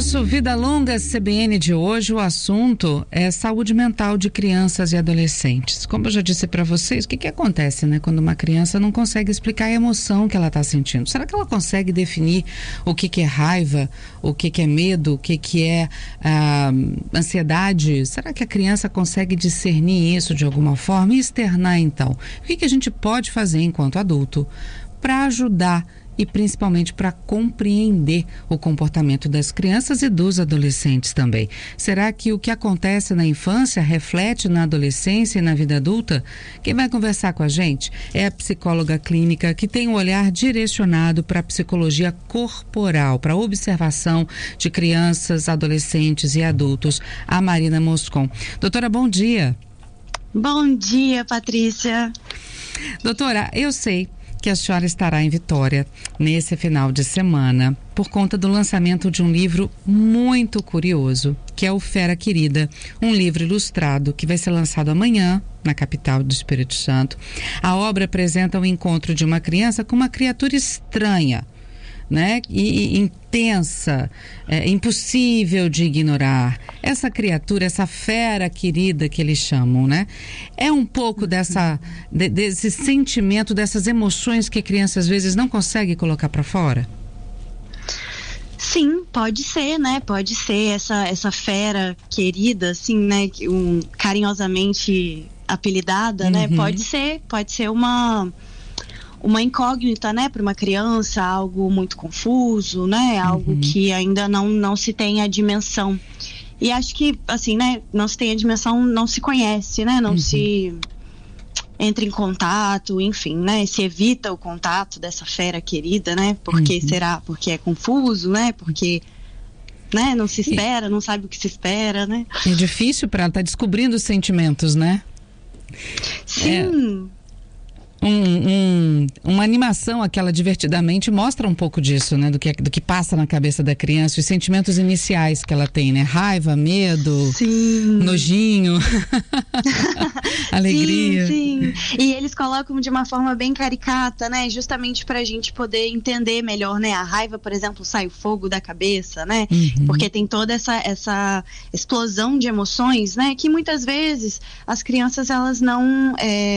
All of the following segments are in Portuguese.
nosso Vida Longa CBN de hoje, o assunto é saúde mental de crianças e adolescentes. Como eu já disse para vocês, o que acontece, né, quando uma criança não consegue explicar a emoção que ela está sentindo? Será que ela consegue definir o que é raiva, o que é medo, o que é ansiedade? Será que a criança consegue discernir isso de alguma forma e externar, então? O que a gente pode fazer enquanto adulto para ajudar e principalmente para compreender o comportamento das crianças e dos adolescentes também? Será que o que acontece na infância reflete na adolescência e na vida adulta? Quem vai conversar com a gente é a psicóloga clínica que tem um olhar direcionado para a psicologia corporal, para a observação de crianças, adolescentes e adultos, a Marina Moscon. Doutora, bom dia. Bom dia, Patrícia. Doutora, eu sei que a senhora estará em Vitória nesse final de semana por conta do lançamento de um livro muito curioso, que é o Fera Querida, um livro ilustrado que vai ser lançado amanhã na capital do Espírito Santo. A obra apresenta o encontro de uma criança com uma criatura estranha, né? E intensa, impossível de ignorar. Essa criatura, essa fera querida que eles chamam, né? É um pouco desse sentimento, dessas emoções que a criança às vezes não consegue colocar para fora? Sim, pode ser, né? Pode ser essa fera querida, assim, né? Carinhosamente apelidada, né? Pode ser uma incógnita, né, para uma criança, algo muito confuso, né, algo que ainda não se tem a dimensão. E acho que, assim, né, não se tem a dimensão, não se conhece, né, não se entra em contato, enfim, né, se evita o contato dessa fera querida, né, porque será? Porque é confuso, né, porque, né, não se espera, não sabe o que se espera, né. É difícil para ela estar descobrindo os sentimentos, né? Sim. Uma animação, aquela Divertidamente, mostra um pouco disso, né? Do que passa na cabeça da criança, os sentimentos iniciais que ela tem, né? Raiva, medo, sim, nojinho, alegria. Sim. E eles colocam de uma forma bem caricata, né? Justamente pra gente poder entender melhor, né? A raiva, por exemplo, sai o fogo da cabeça, né? Porque tem toda essa explosão de emoções, né? Que muitas vezes as crianças, elas não,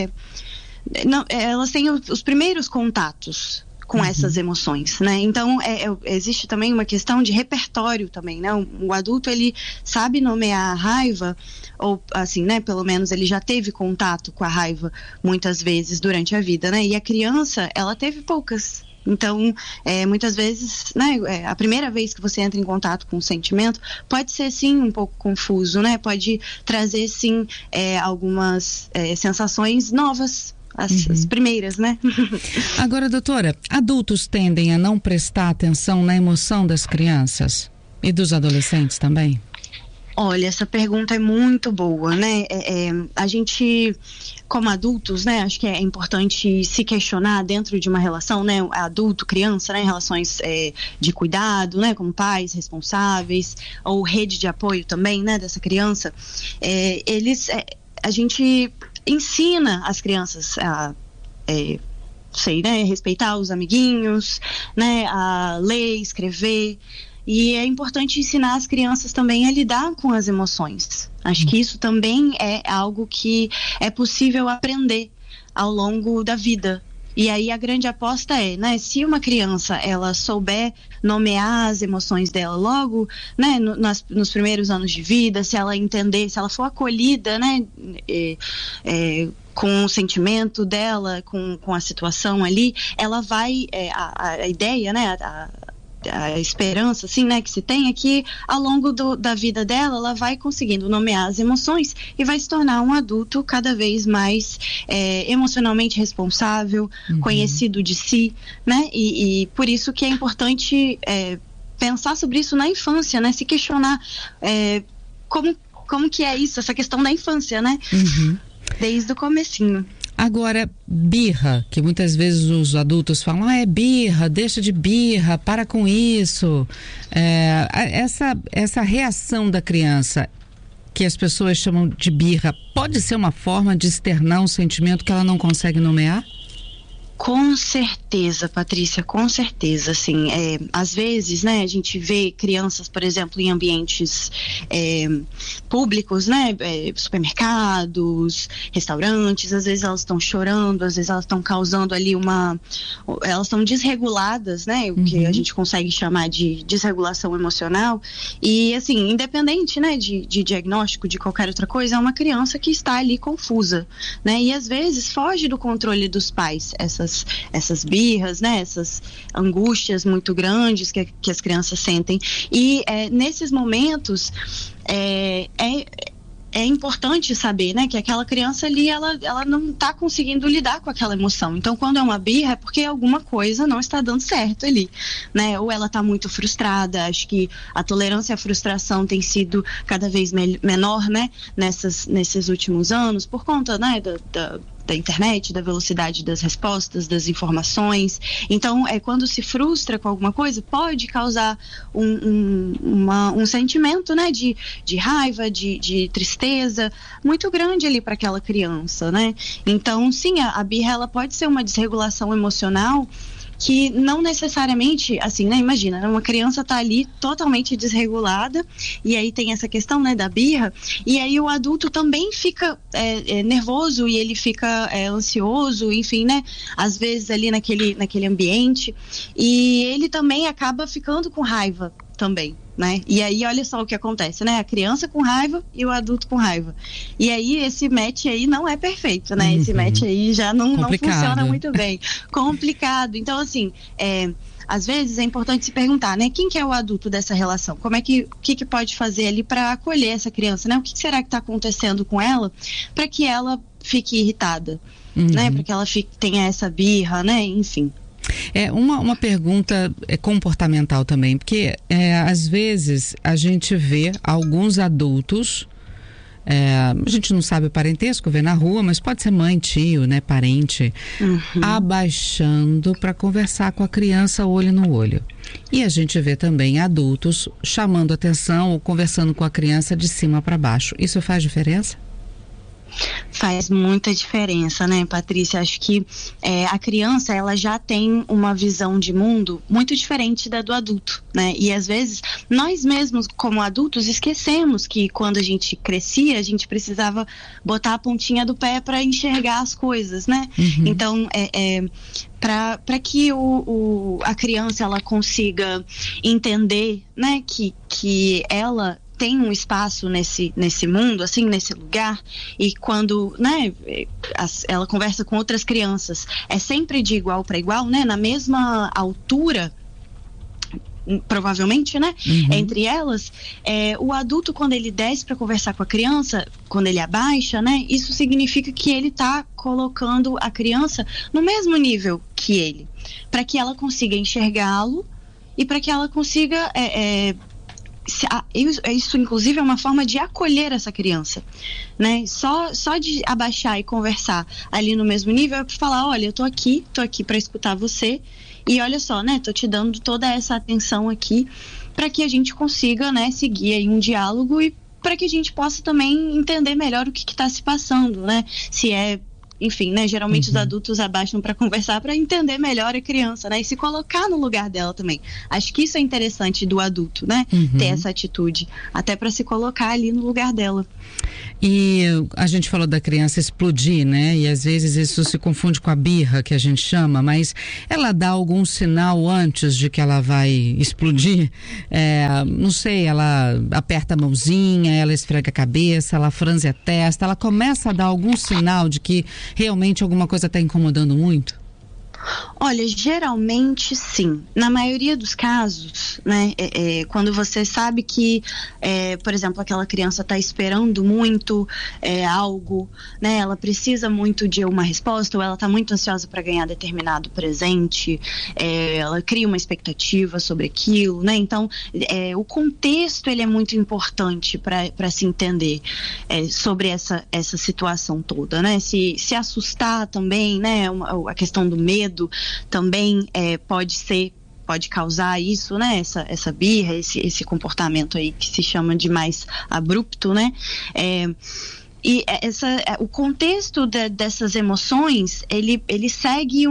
elas têm os primeiros contatos com essas emoções, né? Então, existe também uma questão de repertório também, né? O adulto, ele sabe nomear a raiva, ou assim, né? Pelo menos ele já teve contato com a raiva muitas vezes durante a vida, né? E a criança, ela teve poucas. Então, muitas vezes, né, a primeira vez que você entra em contato com um sentimento pode ser, sim, um pouco confuso, né? Pode trazer, sim, algumas sensações novas. As primeiras, né? Agora, doutora, adultos tendem a não prestar atenção na emoção das crianças e dos adolescentes também? Olha, essa pergunta é muito boa, né? A gente, como adultos, né? Acho que é importante se questionar dentro de uma relação, né? Adulto-criança, né? Relações de cuidado, né? Como pais responsáveis, ou rede de apoio também, né? Dessa criança. A gente ensina as crianças a né, respeitar os amiguinhos, né, a ler, escrever, e é importante ensinar as crianças também a lidar com as emoções. Acho que isso também é algo que é possível aprender ao longo da vida. E aí a grande aposta é, né, se uma criança, ela souber nomear as emoções dela logo, né, nos primeiros anos de vida, se ela entender, se ela for acolhida, né, com o sentimento dela, com a situação ali, ela vai, a ideia, né, a esperança, assim, né, que se tem é que ao longo da vida dela, ela vai conseguindo nomear as emoções e vai se tornar um adulto cada vez mais emocionalmente responsável, conhecido de si, né, e por isso que é importante pensar sobre isso na infância, né, se questionar como que é isso, essa questão da infância, né, desde o comecinho. Agora, birra, que muitas vezes os adultos falam, é birra, deixa de birra, para com isso. Essa reação da criança, que as pessoas chamam de birra, pode ser uma forma de externar um sentimento que ela não consegue nomear? Com certeza, Patrícia, com certeza, assim, às vezes, né, a gente vê crianças, por exemplo, em ambientes públicos, né, supermercados, restaurantes, às vezes elas estão chorando, às vezes elas estão causando ali elas estão desreguladas, né, o que a gente consegue chamar de desregulação emocional, e assim, independente, né, de diagnóstico, de qualquer outra coisa, é uma criança que está ali confusa, né, e às vezes foge do controle dos pais, essas birras, né, essas angústias muito grandes que as crianças sentem. E nesses momentos é importante saber, né, que aquela criança ali, ela não está conseguindo lidar com aquela emoção. Então, quando é uma birra, é porque alguma coisa não está dando certo ali, né? Ou ela está muito frustrada. Acho que a tolerância à frustração tem sido cada vez menor, né, nesses últimos anos, por conta, né, da internet, da velocidade das respostas, das informações. Então, quando se frustra com alguma coisa, pode causar um sentimento, né, de raiva, de tristeza muito grande ali para aquela criança, né? Então, sim, a birra, ela pode ser uma desregulação emocional que não necessariamente, assim, né, imagina, uma criança tá ali totalmente desregulada, e aí tem essa questão, né, da birra, e aí o adulto também fica nervoso, e ele fica ansioso, enfim, né, às vezes ali naquele ambiente, e ele também acaba ficando com raiva também, né? E aí olha só o que acontece, né? A criança com raiva e o adulto com raiva. E aí esse match aí não é perfeito, né? Esse match aí já não funciona muito bem. Complicado. Então, assim, às vezes é importante se perguntar, né? Quem que é o adulto dessa relação? Como é que pode fazer ali para acolher essa criança, né? O que será que está acontecendo com ela para que ela fique irritada, né? Para que ela tenha essa birra, né? Enfim. Uma pergunta comportamental também, porque às vezes a gente vê alguns adultos, a gente não sabe o parentesco, vê na rua, mas pode ser mãe, tio, né, parente, abaixando para conversar com a criança olho no olho. E a gente vê também adultos chamando atenção ou conversando com a criança de cima para baixo. Isso faz diferença? Faz muita diferença, né, Patrícia? Acho que a criança, ela já tem uma visão de mundo muito diferente da do adulto, né? E às vezes nós mesmos, como adultos, esquecemos que quando a gente crescia, a gente precisava botar a pontinha do pé para enxergar as coisas, né? Então, para que a criança ela consiga entender, né, que ela tem um espaço nesse mundo, assim, nesse lugar, e quando, né, ela conversa com outras crianças, é sempre de igual para igual, né, na mesma altura, provavelmente, né, entre elas, o adulto, quando ele desce para conversar com a criança, quando ele abaixa, né, isso significa que ele está colocando a criança no mesmo nível que ele, para que ela consiga enxergá-lo e para que ela consiga isso inclusive é uma forma de acolher essa criança, né? Só de abaixar e conversar ali no mesmo nível é para falar, olha, eu tô aqui para escutar você, e olha só, né, tô te dando toda essa atenção aqui para que a gente consiga, né, seguir aí um diálogo e para que a gente possa também entender melhor o que está se passando, né? Se enfim, né, geralmente os adultos abaixam para conversar, para entender melhor a criança, né, e se colocar no lugar dela também. Acho que isso é interessante do adulto, né, ter essa atitude, até para se colocar ali no lugar dela. E a gente falou da criança explodir, né, e às vezes isso se confunde com a birra, que a gente chama, mas ela dá algum sinal antes de que ela vai explodir? Não sei, ela aperta a mãozinha, ela esfrega a cabeça, ela franze a testa, ela começa a dar algum sinal de que realmente alguma coisa está incomodando muito? Olha, geralmente sim. Na maioria dos casos, né, quando você sabe que, por exemplo, aquela criança está esperando muito algo, né, ela precisa muito de uma resposta, ou ela está muito ansiosa para ganhar determinado presente, ela cria uma expectativa sobre aquilo, né? Então, o contexto ele é muito importante para se entender sobre essa situação toda, né? Se assustar também, né? A questão do medo também pode causar isso, né? Essa birra, esse comportamento aí que se chama de mais abrupto, né? E o contexto dessas emoções, ele segue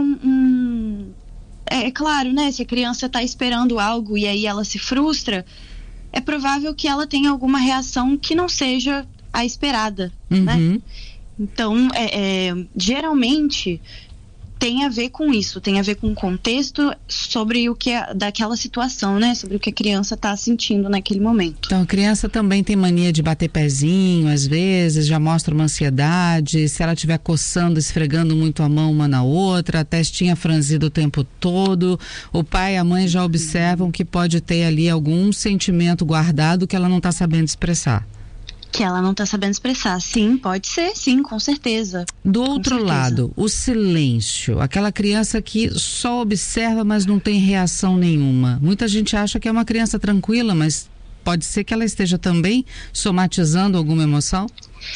é claro, né? Se a criança está esperando algo e aí ela se frustra, é provável que ela tenha alguma reação que não seja a esperada, né? Então, geralmente tem a ver com isso, tem a ver com o contexto sobre o que daquela situação, né? Sobre o que a criança está sentindo naquele momento. Então, a criança também tem mania de bater pezinho, às vezes, já mostra uma ansiedade, se ela estiver coçando, esfregando muito a mão uma na outra, a testinha franzida o tempo todo, o pai e a mãe já observam que pode ter ali algum sentimento guardado que ela não está sabendo expressar. Que ela não está sabendo expressar. Sim, pode ser, sim, com certeza. Do outro lado, o silêncio. Aquela criança que só observa, mas não tem reação nenhuma. Muita gente acha que é uma criança tranquila, mas pode ser que ela esteja também somatizando alguma emoção?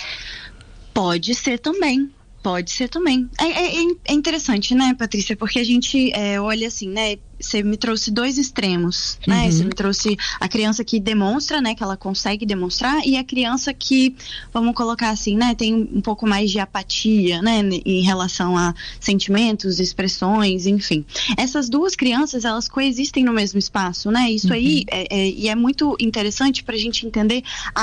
Pode ser também. Pode ser também. É interessante, né, Patrícia? Porque a gente olha assim, né? Você me trouxe dois extremos, né? Você me trouxe a criança que demonstra, né? Que ela consegue demonstrar, e a criança que, vamos colocar assim, né? Tem um pouco mais de apatia, né? Em relação a sentimentos, expressões, enfim. Essas duas crianças, elas coexistem no mesmo espaço, né? Isso aí é muito interessante para a gente entender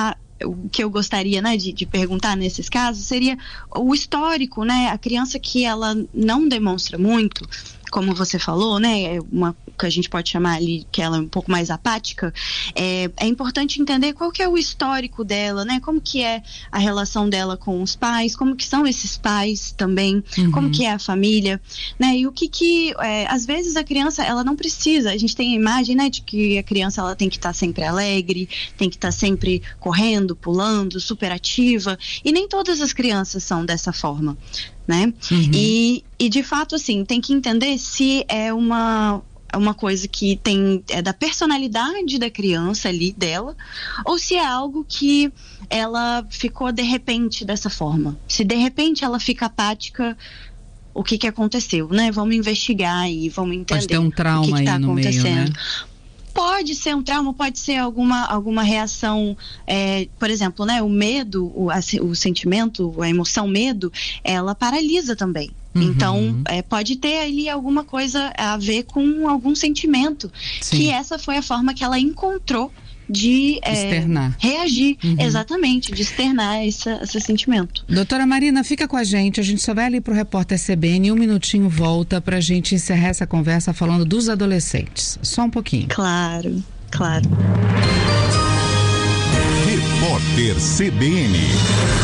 o que eu gostaria, né, de perguntar nesses casos seria o histórico, né? A criança que ela não demonstra muito, como você falou, né, uma que a gente pode chamar ali que ela é um pouco mais apática, é importante entender qual que é o histórico dela, né, como que é a relação dela com os pais, como que são esses pais também, como que é a família, né, e o que às vezes a criança, ela não precisa, a gente tem a imagem, né, de que a criança, ela tem que estar sempre alegre, tem que estar sempre correndo, pulando, super ativa, e nem todas as crianças são dessa forma, né, e de fato, assim, tem que entender se é uma coisa que é da personalidade da criança ali, dela, ou se é algo que ela ficou de repente dessa forma. Se de repente ela fica apática, o que aconteceu, né? Vamos investigar e vamos entender. Pode ter um trauma o que tá aí no acontecendo. Meio, né? Pode ser um trauma, pode ser alguma reação, por exemplo, né, o medo, o sentimento, a emoção medo, ela paralisa também. Então, pode ter ali alguma coisa a ver com algum sentimento. Sim. Que essa foi a forma que ela encontrou de externar. Reagir, exatamente, de externar esse sentimento. Doutora Marina, fica com a gente só vai ali pro repórter CBN, um minutinho volta pra gente encerrar essa conversa falando dos adolescentes, só um pouquinho. Claro. Repórter CBN.